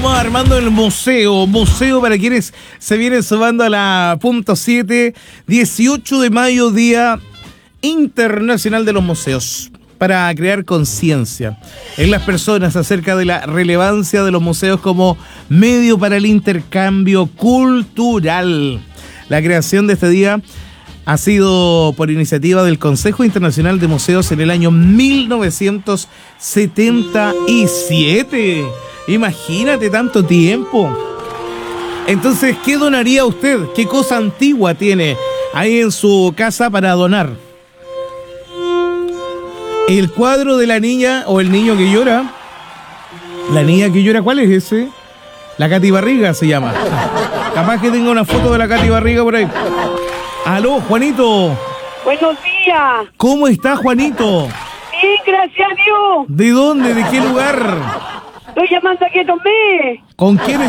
Estamos armando el museo para quienes se vienen sumando a la punto 7, 18 de mayo, Día Internacional de los Museos, para crear conciencia en las personas acerca de la relevancia de los museos como medio para el intercambio cultural. La creación de este día ha sido por iniciativa del Consejo Internacional de Museos en el año 1977. Imagínate tanto tiempo. Entonces, ¿qué donaría usted? ¿Qué cosa antigua tiene ahí en su casa para donar? El cuadro de la niña o el niño que llora. La niña que llora, ¿cuál es ese? La Katy Barriga se llama. Capaz que tenga una foto de la Katy Barriga por ahí. Aló, Juanito. Buenos días. ¿Cómo está, Juanito? Bien, gracias a Dios. ¿De dónde? ¿De qué lugar? Estoy llamando aquí a Tomé. ¿Con quién